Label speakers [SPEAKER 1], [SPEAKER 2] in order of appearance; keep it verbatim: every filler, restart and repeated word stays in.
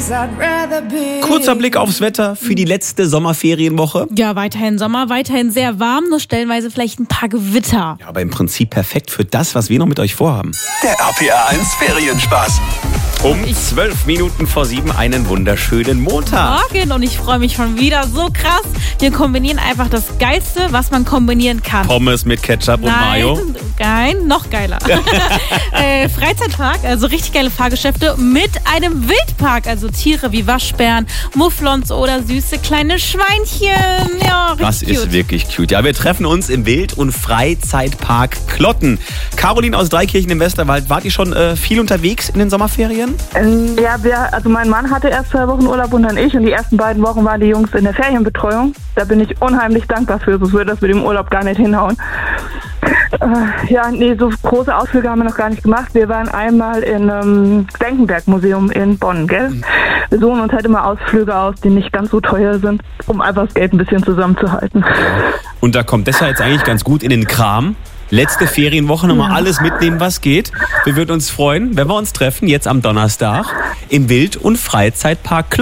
[SPEAKER 1] Kurzer Blick aufs Wetter für die letzte Sommerferienwoche.
[SPEAKER 2] Ja, weiterhin Sommer, weiterhin sehr warm, nur stellenweise vielleicht ein paar Gewitter.
[SPEAKER 1] Ja, aber im Prinzip perfekt für das, was wir noch mit euch vorhaben.
[SPEAKER 3] Der R P R eins Ferienspaß.
[SPEAKER 1] Um zwölf Minuten vor sieben einen wunderschönen Montag.
[SPEAKER 2] Morgen und ich freue mich schon wieder so krass. Wir kombinieren einfach das Geilste, was man kombinieren kann.
[SPEAKER 1] Pommes mit Ketchup und Mayo.
[SPEAKER 2] Nein, noch geiler. äh, Freizeitpark, also richtig geile Fahrgeschäfte mit einem Wildpark, also Tiere wie Waschbären, Mufflons oder süße kleine Schweinchen. Ja, richtig
[SPEAKER 1] Das
[SPEAKER 2] cute.
[SPEAKER 1] ist wirklich cute. Ja, wir treffen uns im Wild- und Freizeitpark Klotten. Caroline aus Dreikirchen im Westerwald, wart ihr schon äh, viel unterwegs in den Sommerferien?
[SPEAKER 4] Ähm, ja, wir, also mein Mann hatte erst zwei Wochen Urlaub und dann ich. Und die ersten beiden Wochen waren die Jungs in der Ferienbetreuung. Da bin ich unheimlich dankbar für, sonst würde das mit dem Urlaub gar nicht hinhauen. Äh, ja, nee, so große Ausflüge haben wir noch gar nicht gemacht. Wir waren einmal im ähm, Senckenberg-Museum in Bonn, gell? Mhm. Wir suchen uns halt immer Ausflüge aus, die nicht ganz so teuer sind, um einfach das Geld ein bisschen zusammenzuhalten.
[SPEAKER 1] Und da kommt deshalb jetzt eigentlich ganz gut in den Kram. Letzte Ferienwoche, nochmal ja. alles mitnehmen, was geht. Wir würden uns freuen, wenn wir uns treffen, jetzt am Donnerstag im Wild- und Freizeitpark Klotten.